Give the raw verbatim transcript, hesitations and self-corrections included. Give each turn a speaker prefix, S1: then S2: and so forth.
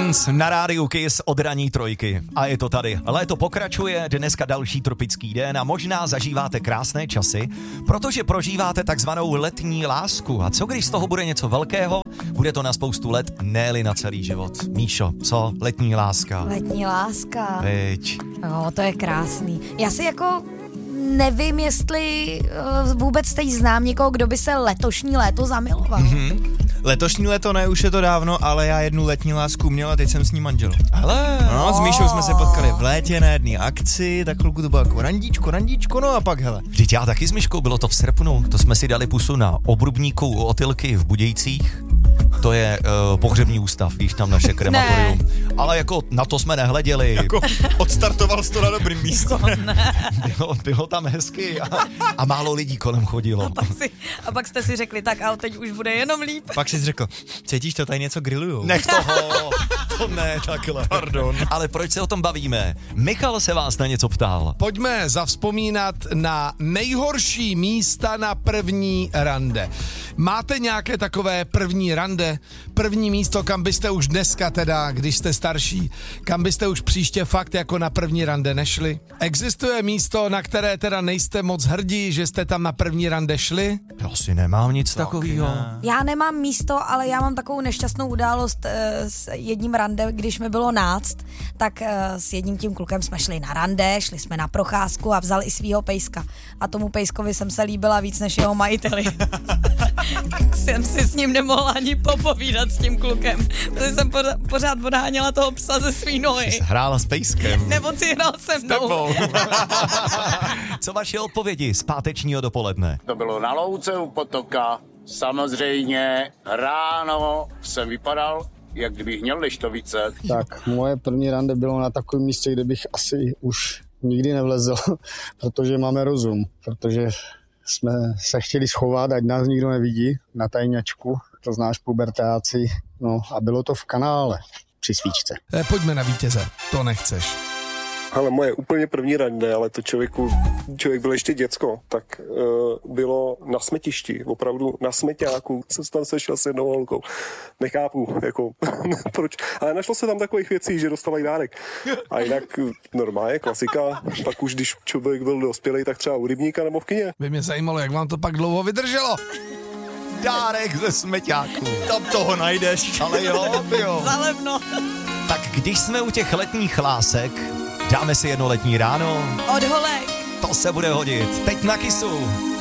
S1: Dance na rádiu Kiss od raní trojky. A je to tady. Léto pokračuje, dneska další tropický den a možná zažíváte krásné časy, protože prožíváte takzvanou letní lásku. A co když z toho bude něco velkého? Bude to na spoustu let, ne-li na celý život. Míšo, co? Letní láska.
S2: Letní láska.
S1: Veď.
S2: No, to je krásný. Já si jako nevím, jestli uh, vůbec teď znám někoho, kdo by se letošní léto zamiloval.
S3: Mm-hmm. Letošní léto ne, už je to dávno, ale já jednu letní lásku měl a teď jsem s ní manžel.
S1: Hele.
S3: No, s Míšou jsme se potkali v létě na jedné akci, tak chvilku to bylo jako randíčko, randíčko, no a pak hele.
S1: Vždyť já taky s Myškou, bylo to v srpnu, to jsme si dali pusu na Obrubníku u Otylky v Budějcích. To je uh, pohřební ústav, víš, tam naše krematorium. Ale jako na to jsme nehleděli.
S3: Jako odstartoval jsi to na dobrým místě.
S1: bylo, bylo tam hezky a, a málo lidí kolem chodilo.
S2: A pak, si, a pak jste si řekli, tak ale teď už bude jenom líp.
S3: Pak jsi řekl, cítíš to, tady něco grillujou.
S1: Nech toho, to ne, takhle.
S3: Pardon.
S1: Ale proč se o tom bavíme? Michal se vás na něco ptal.
S4: Pojďme zavzpomínat na nejhorší místa na první rande. Máte nějaké takové první rande? První místo, kam byste už dneska teda, když jste starší, kam byste už příště fakt jako na první rande nešli? Existuje místo, na které teda nejste moc hrdí, že jste tam na první rande šli?
S1: Já si nemám nic takového.
S2: Já nemám místo, ale já mám takovou nešťastnou událost e, s jedním rande, když mi bylo náct, tak e, s jedním tím klukem jsme šli na rande, šli jsme na procházku a vzal i svýho pejska. A tomu pejskovi jsem se líbila víc než jeho majiteli. jsem si s ním nemohla ani popovídat s tím klukem, protože jsem pořád, pořád odháněla toho psa ze svý nohy.
S1: Jsi hrála s pejskem.
S2: Nebo si hrál se mnou.
S1: Co vaše odpovědi z pátečního dopoledne?
S5: To bylo na louce u potoka. Samozřejmě ráno jsem vypadal, jak kdybych měl neštovice.
S6: Tak, moje první rande bylo na takovém místě, kde bych asi už nikdy nevlezl, protože máme rozum, protože jsme se chtěli schovat, ať nás nikdo nevidí, na tajňačku, to znáš pubertáci, no a bylo to v kanále při svíčce.
S4: E, pojďme na vítěze, to nechceš.
S7: Ale moje úplně první rande, ale to člověku, člověk byl ještě děcko, tak uh, bylo na smetišti, opravdu na smeťáku, jsem se tam sešel s jednou holkou. Nechápu, jako, proč, ale našlo se tam takových věcí, že dostala i dárek. A jinak normálně, klasika, pak už když člověk byl dospělý, tak třeba u rybníka nebo v kině.
S4: By mě zajímalo, jak vám to pak dlouho vydrželo.
S1: Dárek ze smeťáku.
S3: Tam toho najdeš.
S1: Ale jo, jo.
S2: Zalevno.
S1: Tak když jsme u těch letních lásek, dáme si jedno letní ráno.
S2: Od holek.
S1: To se bude hodit. Teď na Kissu.